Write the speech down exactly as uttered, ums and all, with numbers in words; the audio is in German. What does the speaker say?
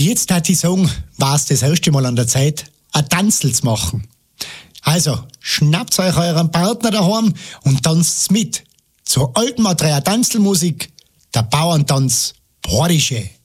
jetzt hat ich sagen, war es das erste Mal an der Zeit, ein Tanzel zu machen. Also, schnappt euch euren Partner daheim und tanzt mit. Zur alten Matreia Tanzelmusik, der Bauerntanz Bordische.